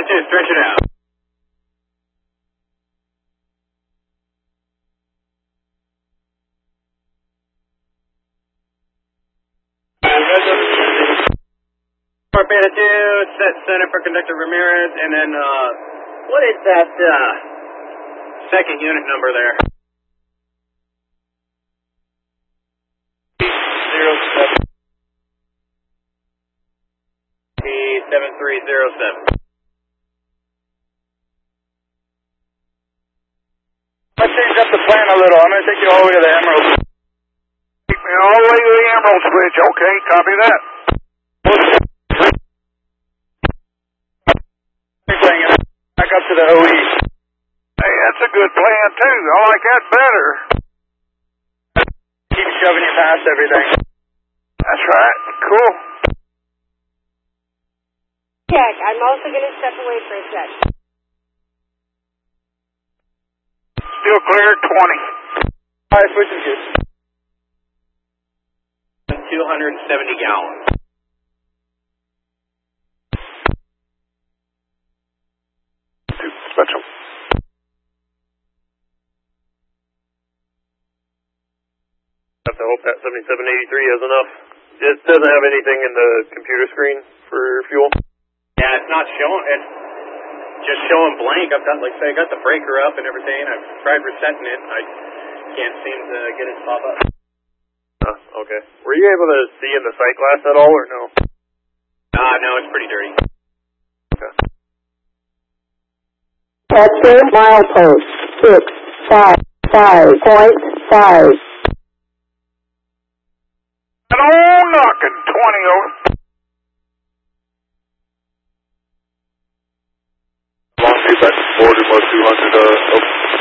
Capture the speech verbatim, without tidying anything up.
Beta two, stretch it out. For Beta two, set center for Conductor Ramirez, and then, uh, what is that, uh, second unit number there? Zero seven. P seven three zero seven. Let's change up the plan a little. I'm going to take you all the way to the Emerald. Take me all the way to the Emerald Switch. Okay, copy that. Back up to the O E. Hey, that's a good plan, too. I like that better. Keep shoving you past everything. That's right. Cool. Check. I'm also going to step away for a sec. Still clear, twenty. All right, switching juice. two hundred seventy gallons. Special. I have to hope that seventy-seven eighty-three has enough. It doesn't have anything in the computer screen for fuel. Yeah, it's not showing. It's just showing blank. I've got, like, say, I got the breaker up and everything. I've tried resetting it. I can't seem to get it to pop up. Uh, okay. Were you able to see in the sight glass at all, or no? Uh, no, it's pretty dirty. Okay. Capture milepost six five five point five. And all knocking, twenty over. Long back to forward about two hundred, uh, oh.